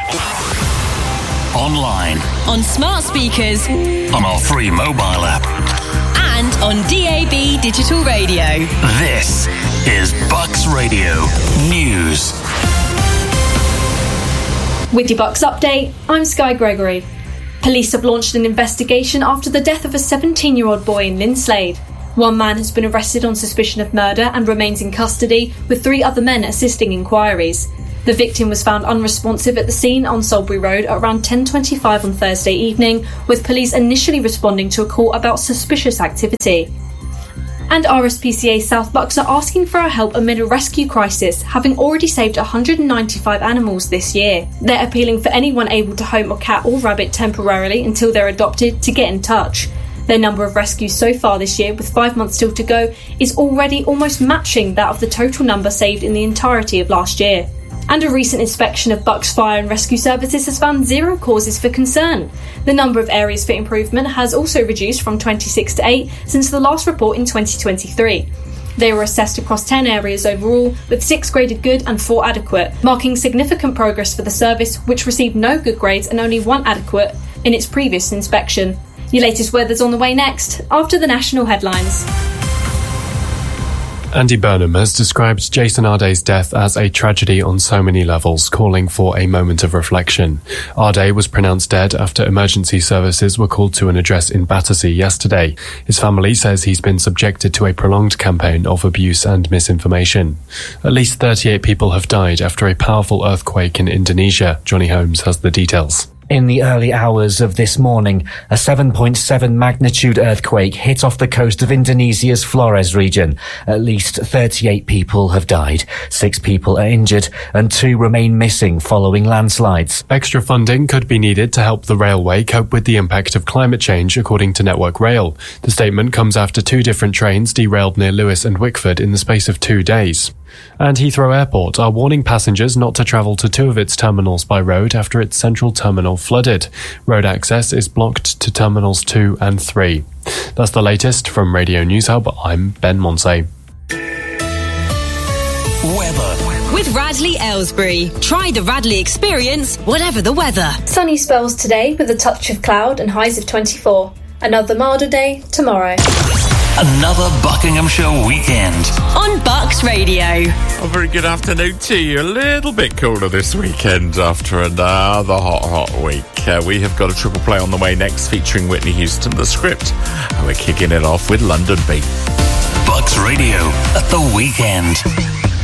Online. On smart speakers. On our free mobile app. And on DAB digital radio. This is Bucks Radio News. With your Bucks update, I'm Sky Gregory. Police have launched an investigation after the death of a 17-year-old boy in Linslade. One man has been arrested on suspicion of murder and remains in custody, with 3 other men assisting inquiries. The victim was found unresponsive at the scene on Salisbury Road at around 10:25 on Thursday evening, with police initially responding to a call about suspicious activity. And RSPCA South Bucks are asking for our help amid a rescue crisis, having already saved 195 animals this year. They're appealing for anyone able to home a cat or rabbit temporarily until they're adopted to get in touch. Their number of rescues so far this year, with 5 months still to go, is already almost matching that of the total number saved in the entirety of last year. And a recent inspection of Bucks Fire and Rescue Services has found 0 causes for concern. The number of areas for improvement has also reduced from 26 to 8 since the last report in 2023. They were assessed across 10 areas overall, with 6 graded good and 4 adequate, marking significant progress for the service, which received no good grades and only 1 adequate in its previous inspection. Your latest weather's on the way next, after the national headlines. Andy Burnham has described Jason Arday's death as a tragedy on so many levels, calling for a moment of reflection. Arday was pronounced dead after emergency services were called to an address in Battersea yesterday. His family says he's been subjected to a prolonged campaign of abuse and misinformation. At least 38 people have died after a powerful earthquake in Indonesia. Johnny Holmes has the details. In the early hours of this morning, a 7.7 magnitude earthquake hit off the coast of Indonesia's Flores region. At least 38 people have died. 6 people are injured and 2 remain missing following landslides. Extra funding could be needed to help the railway cope with the impact of climate change, according to Network Rail. The statement comes after 2 different trains derailed near Lewes and Wickford in the space of 2 days. And Heathrow Airport are warning passengers not to travel to 2 of its terminals by road after its central terminal flooded. Road access is blocked to terminals 2 and 3. That's the latest from Radio News Hub. I'm Ben Monsey. Weather. With Radley Aylesbury. Try the Radley experience, whatever the weather. Sunny spells today with a touch of cloud and highs of 24. Another milder day tomorrow. Another Buckinghamshire weekend. On Bucks Radio. A very good afternoon to you. A little bit cooler this weekend after another hot week. We have got a triple play on the way next featuring Whitney Houston, The Script. And we're kicking it off with London Beat. Bucks Radio at the weekend.